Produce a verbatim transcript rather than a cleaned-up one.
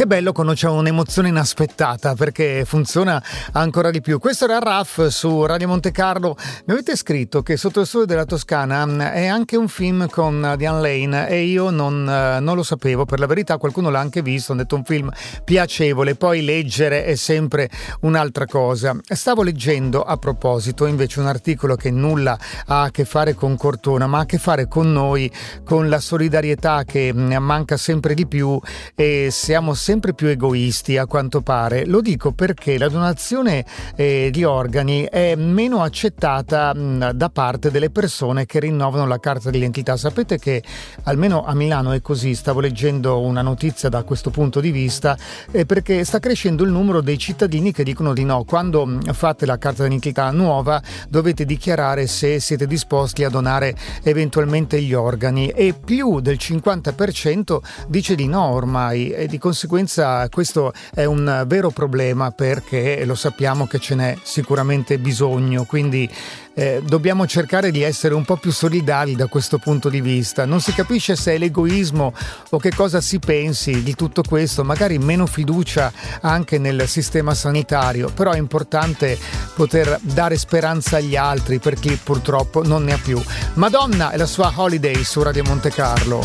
Che bello quando c'è un'emozione inaspettata, perché funziona ancora di più. Questo era Raff su Radio Monte Carlo. Mi avete scritto che Sotto il sole della Toscana è anche un film con Diane Lane e io non, non lo sapevo. Per la verità qualcuno l'ha anche visto, hanno detto un film piacevole, poi leggere è sempre un'altra cosa. Stavo leggendo a proposito invece un articolo che nulla ha a che fare con Cortona, ma ha a che fare con noi, con la solidarietà che manca sempre di più e siamo sempre più egoisti a quanto pare. Lo dico perché la donazione eh, di organi è meno accettata mh, da parte delle persone che rinnovano la carta d'identità. Sapete che almeno a Milano è così, stavo leggendo una notizia da questo punto di vista, eh, perché sta crescendo il numero dei cittadini che dicono di no. Quando mh, fate la carta d'identità nuova dovete dichiarare se siete disposti a donare eventualmente gli organi e più del cinquanta per cento dice di no ormai, e di conseguenza questo è un vero problema, perché lo sappiamo che ce n'è sicuramente bisogno, quindi eh, dobbiamo cercare di essere un po' più solidali da questo punto di vista. Non si capisce se è l'egoismo o che cosa si pensi di tutto questo, magari meno fiducia anche nel sistema sanitario, però è importante poter dare speranza agli altri per chi purtroppo non ne ha più. Madonna e la sua Holiday su Radio Monte Carlo.